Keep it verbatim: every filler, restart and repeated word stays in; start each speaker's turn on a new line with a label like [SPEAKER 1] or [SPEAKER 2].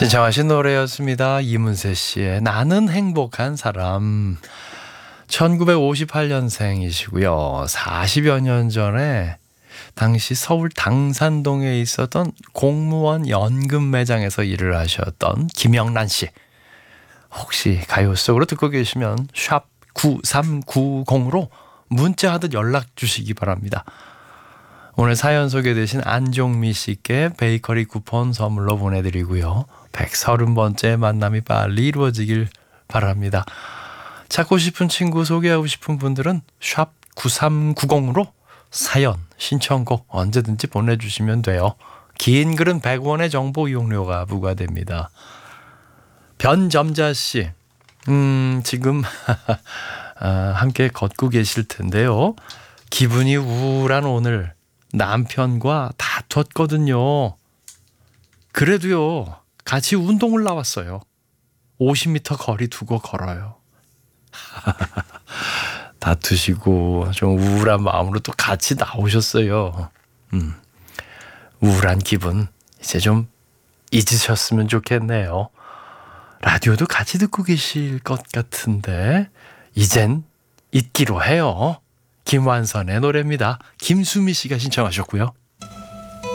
[SPEAKER 1] 신청하신 노래였습니다. 이문세 씨의 나는 행복한 사람. 천구백오십팔 년생이시고요. 사십여 년 전에 당시 서울 당산동에 있었던 공무원 연금 매장에서 일을 하셨던 김영란 씨. 혹시 가요 속으로 듣고 계시면 샵 구삼구공으로 문자하듯 연락 주시기 바랍니다. 오늘 사연 소개되신 안종미 씨께 베이커리 쿠폰 선물로 보내드리고요. 백삼십 번째 만남이 빨리 이루어지길 바랍니다. 찾고 싶은 친구 소개하고 싶은 분들은 샵 구삼구공으로 사연, 신청곡 언제든지 보내주시면 돼요. 긴 글은 백 원의 정보 이용료가 부과됩니다. 변점자 씨, 음, 지금 아, 함께 걷고 계실 텐데요. 기분이 우울한 오늘 남편과 다퉜거든요. 그래도요, 같이 운동을 나왔어요. 오십 미터 거리 두고 걸어요. 다투시고 좀 우울한 마음으로 또 같이 나오셨어요. 음, 우울한 기분 이제 좀 잊으셨으면 좋겠네요. 라디오도 같이 듣고 계실 것 같은데 이젠 잊기로 해요. 김완선의 노래입니다. 김수미 씨가 신청하셨고요.